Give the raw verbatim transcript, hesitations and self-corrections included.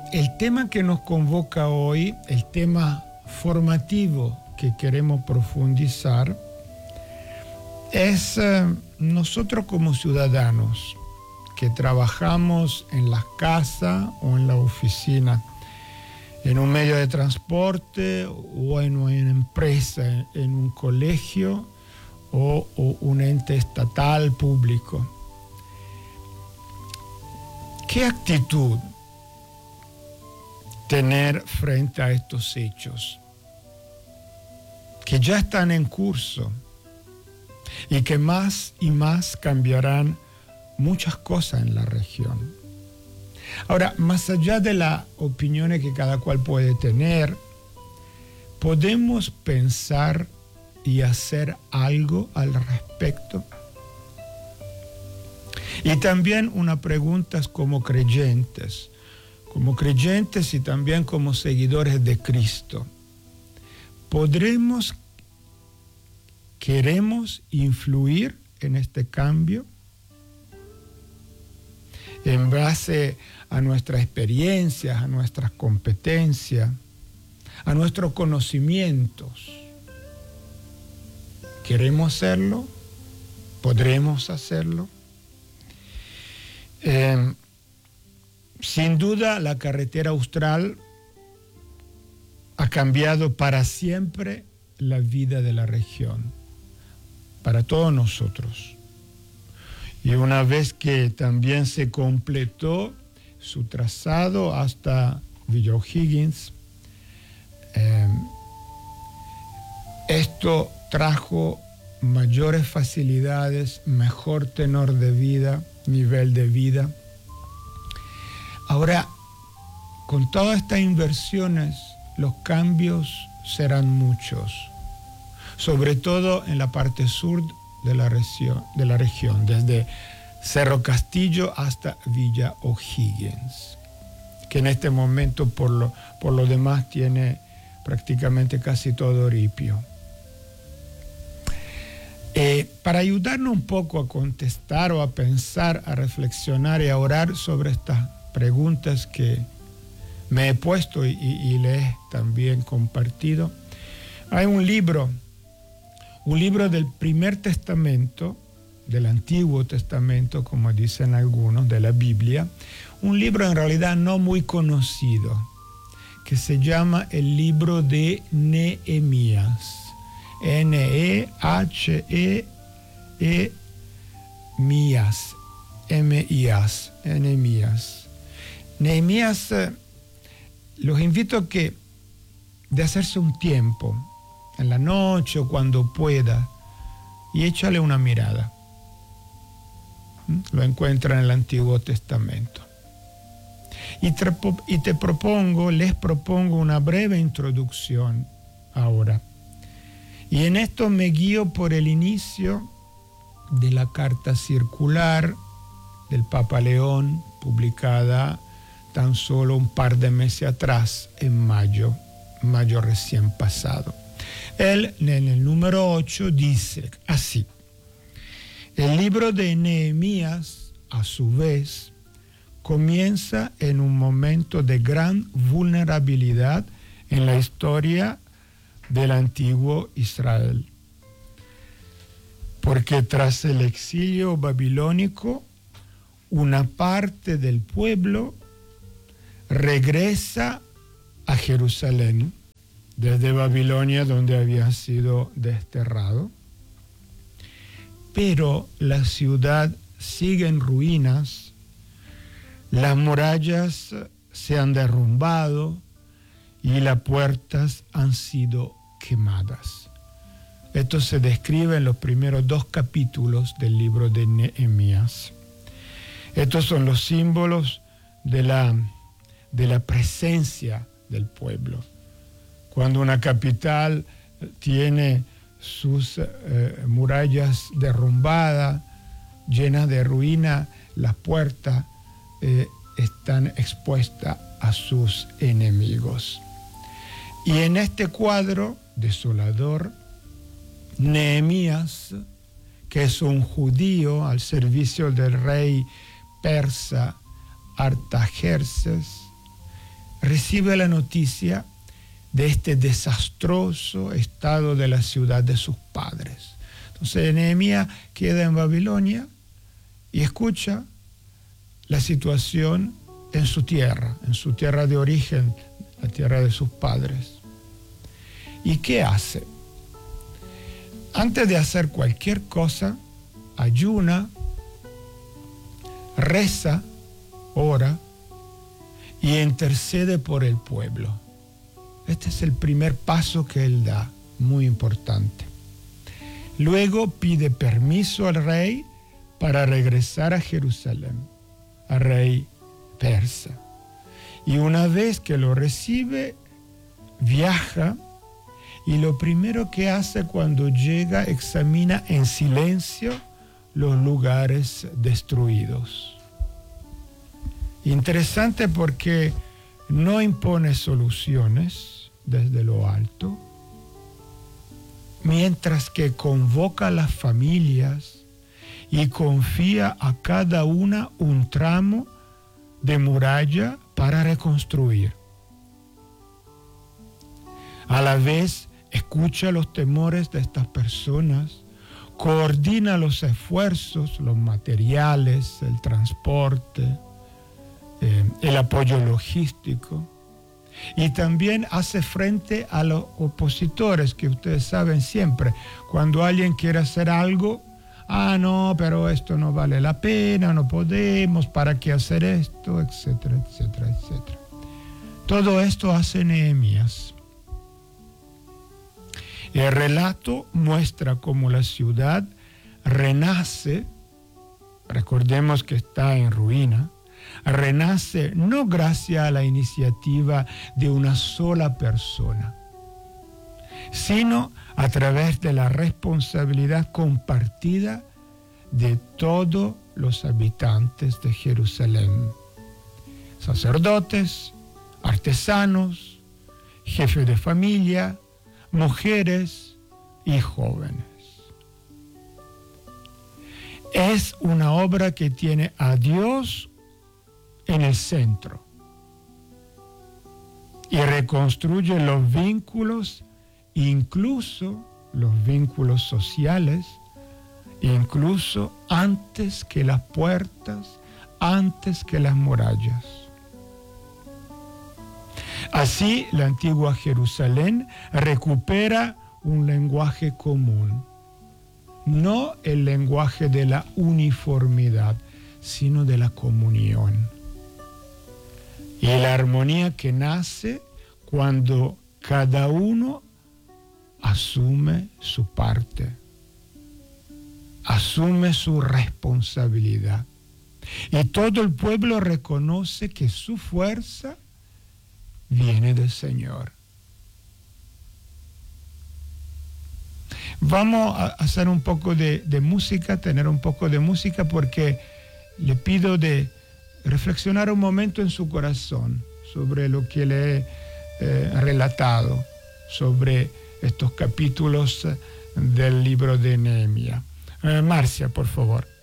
el tema que nos convoca hoy, el tema formativo que queremos profundizar, es eh, nosotros como ciudadanos que trabajamos en la casa o en la oficina, en un medio de transporte o en una empresa, en un colegio o, o un ente estatal público. ¿Qué actitud tener frente a estos hechos que ya están en curso y que más y más cambiarán muchas cosas en la región? Ahora, más allá de las opiniones que cada cual puede tener, ¿podemos pensar y hacer algo al respecto? Y también una pregunta es como creyentes, como creyentes y también como seguidores de Cristo. ¿Podremos, queremos influir en este cambio? En base a nuestras experiencias, a nuestras competencias, a nuestros conocimientos. ¿Queremos hacerlo? ¿Podremos hacerlo? Eh, sin duda, la carretera austral ha cambiado para siempre la vida de la región, para todos nosotros. Y una vez que también se completó su trazado hasta Villa O'Higgins, eh, esto trajo mayores facilidades, mejor tenor de vida, nivel de vida. Ahora, con todas estas inversiones, los cambios serán muchos, sobre todo en la parte sur de la región, de la región, desde Cerro Castillo hasta Villa O'Higgins, que en este momento por lo, por lo demás tiene prácticamente casi todo ripio. Eh, para ayudarnos un poco a contestar o a pensar, a reflexionar y a orar sobre estas preguntas que me he puesto y, y, y le he también compartido, hay un libro, un libro del Primer Testamento, del Antiguo Testamento, como dicen algunos, de la Biblia, un libro en realidad no muy conocido, que se llama el libro de Nehemías. N E H E E Mías, M I A S, Nehemías. Nehemías, eh, los invito a que de hacerse un tiempo, en la noche o cuando pueda, y échale una mirada. ¿Mm? Lo encuentra en el Antiguo Testamento. Y te, y te propongo, les propongo una breve introducción ahora. Y en esto me guío por el inicio de la carta circular del Papa León, publicada tan solo un par de meses atrás, en mayo, mayo recién pasado. Él, en el número ocho, dice así: el libro de Nehemías, a su vez, comienza en un momento de gran vulnerabilidad en la historia del antiguo Israel. Porque tras el exilio babilónico, una parte del pueblo regresa a Jerusalén, desde Babilonia, donde había sido desterrado. Pero la ciudad sigue en ruinas, las murallas se han derrumbado y las puertas han sido quemadas. Esto se describe en los primeros dos capítulos del libro de Nehemías. Estos son los símbolos de la, de la presencia del pueblo. Cuando una capital tiene sus eh, murallas derrumbadas, llenas de ruina, las puertas eh, están expuestas a sus enemigos. Y en este cuadro desolador, Nehemías, que es un judío al servicio del rey persa Artajerjes, recibe la noticia de este desastroso estado de la ciudad de sus padres. Entonces Nehemías queda en Babilonia y escucha la situación en su tierra, en su tierra de origen, la tierra de sus padres. ¿Y qué hace? Antes de hacer cualquier cosa, ayuna, reza, ora y intercede por el pueblo. Este es el primer paso que él da, muy importante. Luego pide permiso al rey para regresar a Jerusalén, al rey persa. Y una vez que lo recibe, viaja y lo primero que hace cuando llega, examina en silencio los lugares destruidos. Interesante porque no impone soluciones desde lo alto, mientras que convoca a las familias y confía a cada una un tramo de muralla para reconstruir. A la vez, escucha los temores de estas personas, coordina los esfuerzos, los materiales, el transporte, eh, el apoyo logístico, y también hace frente a los opositores, que ustedes saben siempre, cuando alguien quiere hacer algo, ah, no, pero esto no vale la pena, no podemos, ¿para qué hacer esto? Etcétera, etcétera, etcétera. Todo esto hace Nehemías. El relato muestra cómo la ciudad renace, recordemos que está en ruina, renace no gracias a la iniciativa de una sola persona, sino a través de la responsabilidad compartida de todos los habitantes de Jerusalén. Sacerdotes, artesanos, jefes de familia, mujeres y jóvenes. Es una obra que tiene a Dios en el centro y reconstruye los vínculos, incluso los vínculos sociales, incluso antes que las puertas, antes que las murallas. Así, la antigua Jerusalén recupera un lenguaje común, no el lenguaje de la uniformidad, sino de la comunión. Y la armonía que nace cuando cada uno asume su parte, asume su responsabilidad. Y todo el pueblo reconoce que su fuerza viene del Señor. Vamos a hacer un poco de, de música, tener un poco de música, porque le pido de reflexionar un momento en su corazón sobre lo que le he eh, relatado, sobre estos capítulos del libro de Nehemías. Eh, Marcia, por favor.